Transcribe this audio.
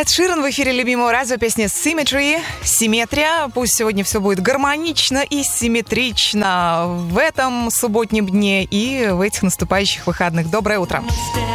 Эд Ширан в эфире любимого радио, песня Symmetry, симметрия. Пусть сегодня все будет гармонично и симметрично в этом субботнем дне и в этих наступающих выходных. Доброе утро.